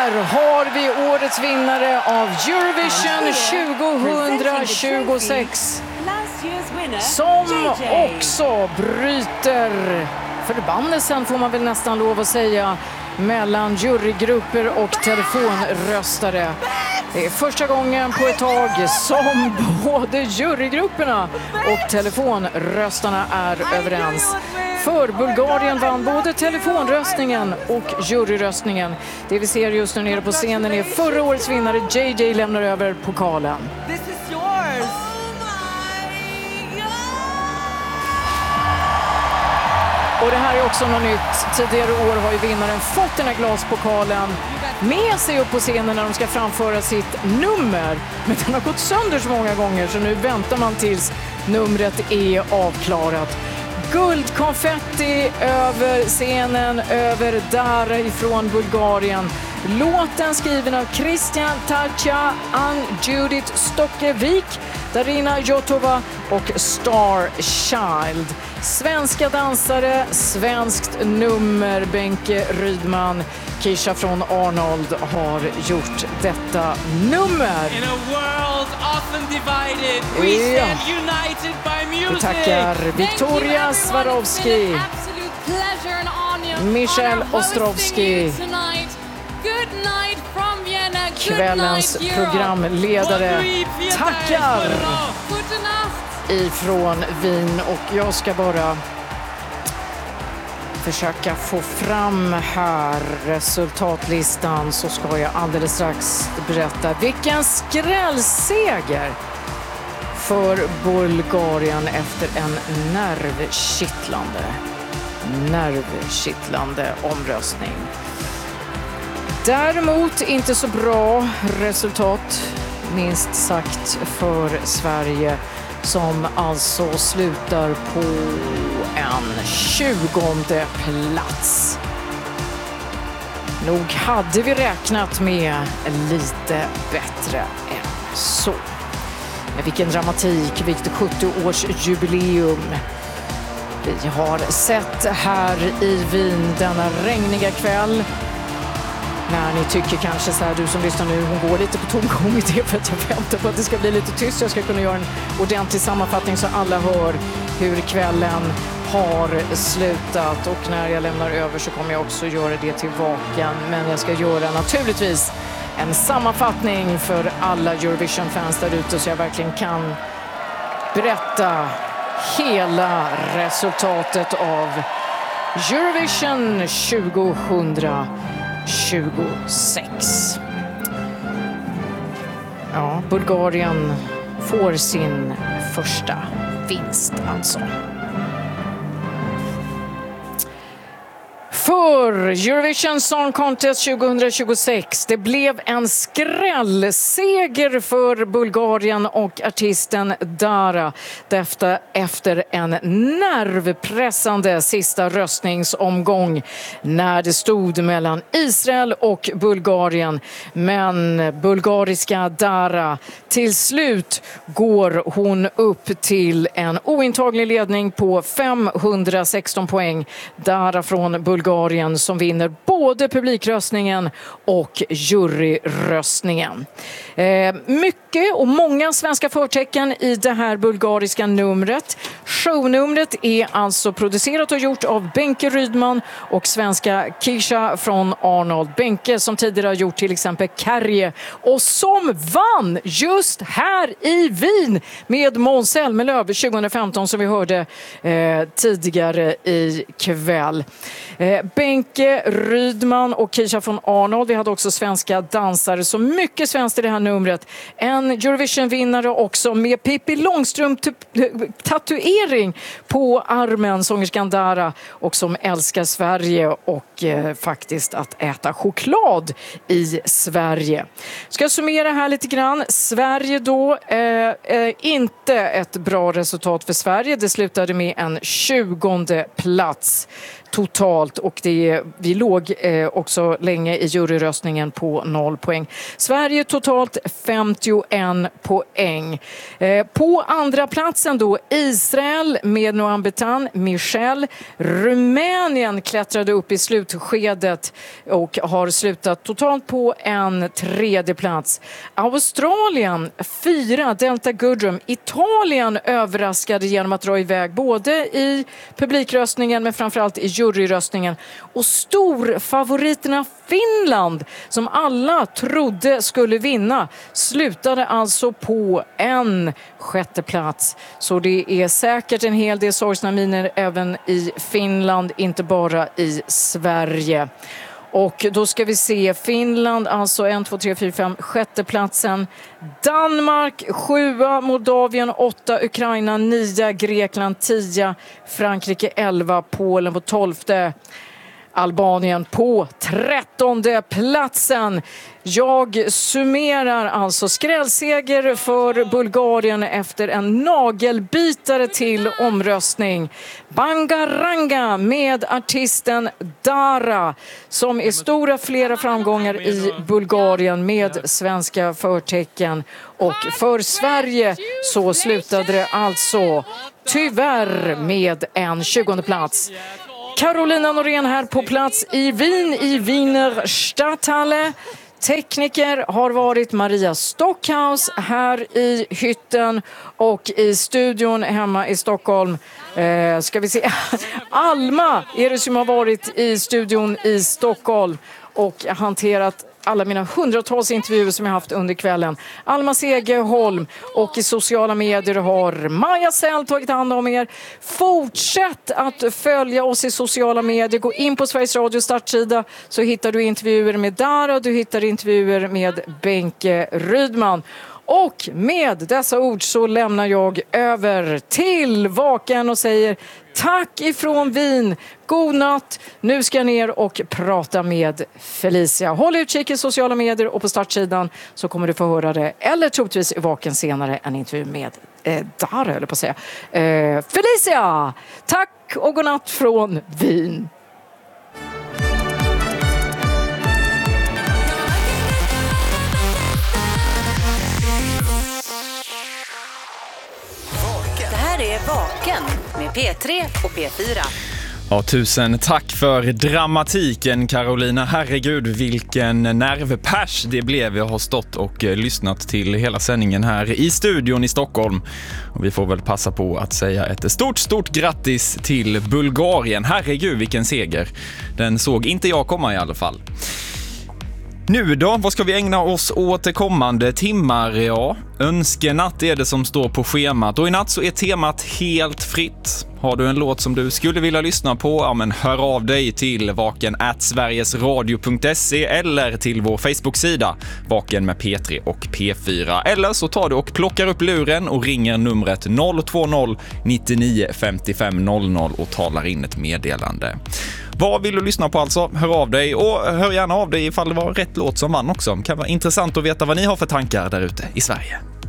Där har vi årets vinnare av Eurovision 2026 som också bryter förbannelsen, får man väl nästan lov att säga, mellan jurygrupper och telefonröstare. Det är första gången på ett tag som både jurygrupperna och telefonröstarna är överens. För Bulgarien vann både telefonröstningen och juryröstningen. Det vi ser just nu nere på scenen är förra årets vinnare. JJ lämnar över pokalen. This is yours. Och det här är också något nytt. Tidigare år har ju vinnaren fått den här glaspokalen med sig upp på scenen när de ska framföra sitt nummer. Men den har gått sönder så många gånger så nu väntar man tills numret är avklarat. Guldkonfetti över scenen, över Dara ifrån Bulgarien. Låten skriven av Christian Tarcha, Judith Stockevik, Darina Jotova och Star Child. Svenska dansare, svenskt nummer. Benke Rydman, Kisha från Arnold har gjort detta nummer. In a world often divided, we stand united by music. Vi tackar Victoria Swarovski, Michel Ostrovski, kvällens programledare, tackar ifrån Wien. Och jag ska bara försöka få fram här resultatlistan, så ska jag alldeles strax berätta vilken skrällseger för Bulgarien efter en nervkittlande omröstning. Däremot inte så bra resultat, minst sagt, för Sverige, som alltså slutar på en 20:e plats. Nog hade vi räknat med lite bättre än så. Men vilken dramatik, vilket 70-årsjubileum vi har sett här i Wien denna regniga kväll. När ni tycker kanske så här, du som lyssnar nu, hon går lite på tomgång, det är för att jag väntar på att det ska bli lite tyst. Jag ska kunna göra en ordentlig sammanfattning så alla hör hur kvällen har slutat. Och när jag lämnar över så kommer jag också göra det till vaken. Men jag ska göra naturligtvis en sammanfattning för alla Eurovision-fans där ute, så jag verkligen kan berätta hela resultatet av Eurovision 2026. Ja, Bulgarien får sin första vinst alltså. För Eurovision Song Contest 2026, det blev en skrällseger för Bulgarien och artisten Dara efter en nervpressande sista röstningsomgång när det stod mellan Israel och Bulgarien. Men bulgariska Dara, till slut går hon upp till en ointaglig ledning på 516 poäng. Dara från Bulgarien som vinner både publikröstningen och juryröstningen. Mycket och många svenska förtecken i det här bulgariska numret. Shownumret är alltså producerat och gjort av Benke Rydman och svenska Kisha från Arnold. Benke som tidigare har gjort till exempel Kärje och som vann just här i Wien med Måns Zelmerlöw 2015 som vi hörde tidigare i kväll. Benke Rydman och Kisha från Arnold. Vi hade också svenska dansare, så mycket svenskt i det här numret. En Eurovision-vinnare också med Pippi Långstrump-tatuering på armen, sångerskan Dara, och som älskar Sverige och faktiskt att äta choklad i Sverige. Ska jag summera här lite grann. Sverige då, inte ett bra resultat för Sverige. Det slutade med en 20:e plats. totalt, och vi låg också länge i juryröstningen på 0 poäng. Sverige totalt 51 poäng. På andra platsen då Israel med Noam Betan, Michel. Rumänien klättrade upp i slutskedet och har slutat totalt på en 3:e plats. Australien 4, Delta Goodrum. Italien överraskade genom att dra iväg både i publikröstningen men framförallt i juryröstningen. Och storfavoriterna Finland, som alla trodde skulle vinna, slutade alltså på en 6:e plats. Så det är säkert en hel del sorgsna miner även i Finland, inte bara i Sverige. Och då ska vi se Finland, alltså 1, 2, 3, 4, 5, 6:e platsen. Danmark 7, Moldavien 8, Ukraina 9, Grekland 10, Frankrike 11, Polen på 12:e. Albanien på 13:e platsen. Jag summerar alltså skrällseger för Bulgarien efter en nagelbitare till omröstning. Bangaranga med artisten Dara, som är stora flera framgångar i Bulgarien med svenska förtecken. Och för Sverige så slutade det alltså tyvärr med en 20:e plats. Carolina Norén här på plats i Wien, i Wiener Stadthalle. Tekniker har varit Maria Stockhaus här i hytten, och i studion hemma i Stockholm ska vi se. Alma är det som har varit i studion i Stockholm och hanterat alla mina hundratals intervjuer som jag haft under kvällen. Alma Segerholm, och i sociala medier har Maja Sell tagit hand om er. Fortsätt att följa oss i sociala medier. Gå in på Sveriges Radio startsida så hittar du intervjuer med Dara, du hittar intervjuer med Benke Rydman. Och med dessa ord så lämnar jag över till Vaken och säger tack ifrån Wien. God natt. Nu ska jag ner och prata med Felicia. Håll utkik i sociala medier och på startsidan så kommer du få höra det. Eller troligtvis i Vaken senare en intervju med Dara, eller på att säga. Felicia! Tack och god natt från Wien. Det är Vaken med P3 och P4. Ja, tusen tack för dramatiken, Carolina. Herregud, vilken nervpärs det blev. Jag har stått och lyssnat till hela sändningen här i studion i Stockholm. Och vi får väl passa på att säga ett stort grattis till Bulgarien. Herregud, vilken seger. Den såg inte jag komma i alla fall. Nu då, vad ska vi ägna oss åt kommande timmar? Ja, önskenatt är det som står på schemat, och i natt så är temat helt fritt. Har du en låt som du skulle vilja lyssna på, ja men hör av dig till vaken@sverigesradio.se eller till vår Facebook-sida Vaken med P3 och P4. Eller så tar du och plockar upp luren och ringer numret 020 99 55 00 och talar in ett meddelande. Vad vill du lyssna på alltså? Hör av dig, och hör gärna av dig ifall det var rätt låt som vann också. Det kan vara intressant att veta vad ni har för tankar där ute i Sverige.